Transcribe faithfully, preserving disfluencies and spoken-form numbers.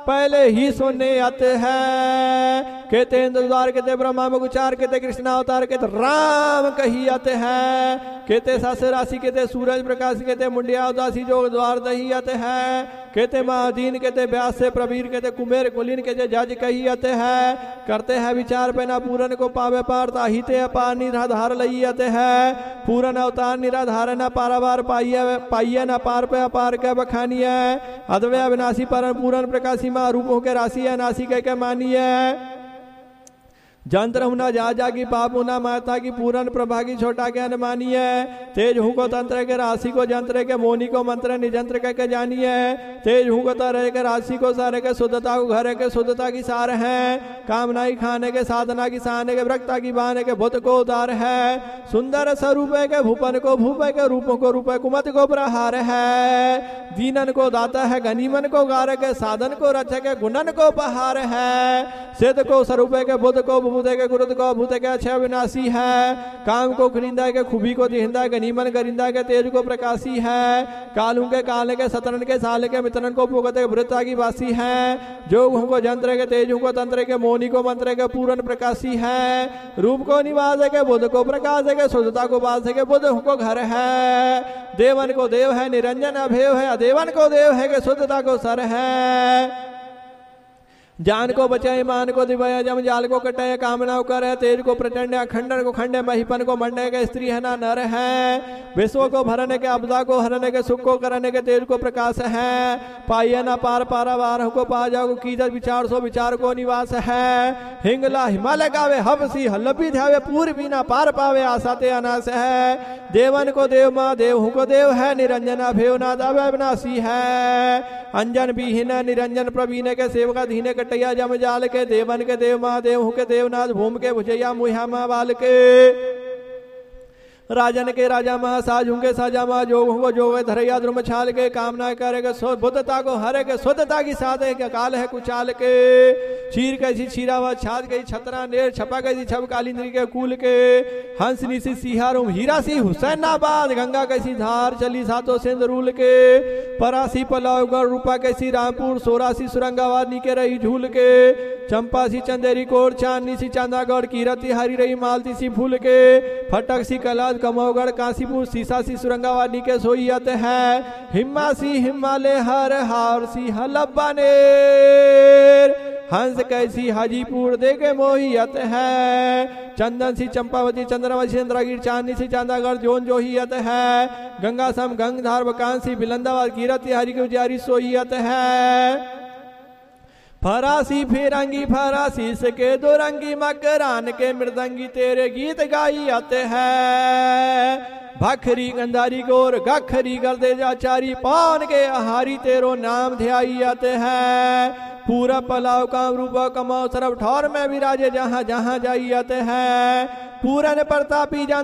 पहले ही सुनने आते हैं। कहते इंद्रद्वार कहते ब्रह्मा में उचार कहते कृष्णा अवतार कहते राम कही आते हैं। कहते सास राशि कहते सूरज प्रकाश कहते मुंडिया उदासी जो द्वार दही आते हैं। कहते महादीन कहते व्यास से प्रवीर कहते कुमेर कुलीन कहते जज कही आते हैं। करते हैं विचार पे ना पूरन को पावे पार ताहिते अपार निराधार लई आते हैं। पूरन अवतार निराधार न पारावार पाइय पाइय न पार पे अपार के बखानी है। अद्वय विनाशी परन पूरन प्रकाशी मां रूपों के राशि है नासी कह के मानी है। जंत्र हुना जा जागी पाप हुना माता की पूरन प्रभा की छोटा के अनुमानी है। तेज हूँ को तंत्र के राशि को जंत्र के मोनी को मंत्र निजंत्र कह के जानी है। तेज हूँ को तरह के राशि को सारे के शुद्धता को घर के शुद्धता की सार है। कामनाई खाने के साधना की सहने के वृक्ता की बहाने के भूत को उतार है। सुंदर स्वरूप के भूपन को भूप के रूपों को रूप कुमत को प्रहार है। दीनन को दाता है गनीमन को गार के साधन को रचक के गुणन को पहार है। सिद्ध को स्वरूप के बुद्ध को भूते के गुरुद को भूते के अक्षय विनाशी है। काम को खरिंदा के खूबी को दिहिंदा के नीमन गरिंदा के तेज को प्रकाशी है। कालू के काले के सतरन के साले के मित्रन को भोगत के वृत्ता की वासी है। जोग को जंत्र के तेज को तंत्र के मोनी को मंत्र के पूरन प्रकाशी है। रूप को निवास के बुद्ध को प्रकाश के शुद्धता को वास के बुद्ध को घर है। देवन को देव है निरंजन अभेव है। अदेवन को देव है के शुद्धता को सर है। जान को बचाए मान को दिवाया जम जाल को कटाए कामनाओं कर है। तेज को प्रचंड अखंडन को खंडे महिपन को मंडे के स्त्री है ना नर है। विश्व को भरने के आपदा को हरने के सुख को करने के तेज को प्रकाश है। पाइया ना पार पारावार को पा जाओ कीजत विचार सो विचार को निवास है। हिंगला हिमालय गावे हवसी हल्लपी ध्यावे पूर्वी ना पार पावे आसाते अनास है। देवन को देव माँ देव हूँ को देव है। निरंजना भेव ना दावे विनाशी है। अंजन बीहीन निरंजन प्रवीण के सेवका धीने कटैया जम जाल के देवन के देव महादेव हूँ के देवनाथ भूम के भुजैया मुहा बाल के राजन के राजा महा साजू के साजा महा जोग हो जोग धरैया द्रुम छाल के कामना करेगा बुद्धता को हरे के शुद्धता की साधे के काल है कुचाल के चीर कैसी छीरावा छाद गई छतरा नेर छपा गई छप कालिंद्री के कूल के हंस निशी सिहारुम हीरा सी हुसैनाबाद गंगा कैसी धार चली सातों सिंदरूल के परासी पलावगढ़ रूपा कैसी रामपुर सोरासी सुरंगाबाद नीके रही झूल के चंपा सी चंदेरी कोट चांदनी सी चांदागढ़ कीरती हरी रही मालती सी फूल के फटक सी कलाद कमौगढ़ काशीपुर सीसा सी सुरंगाबाद नीके सोई आते हैं। हिम्मा सी हिमालय हर हार सी हलब्बानेर हंस कैसी हाजीपुर देखे मोहियत है। चंदन सी चंपावती चंद्रवती चंद्रगिर चांदनी सी चांदागढ़ जोन जोहियत है। गंगा सम गंगधार बकान सी बिलंदाबाद कीरती हरी की उजारी सोहियत है। फरासी फिरंगी फरासी सके दो रंगी मकरान के मृदंगी तेरे गीत गाई आते हैं। भखरी गंधारी गोर गखरी गर्दे जाचारी पान के आहारी तेरो नाम ध्याई आते हैं। पूरा पलाव काम रूपा कमाओ सरब ठौर में विराजे जहां जहां जाई आते हैं। पूरन प्रतापी जान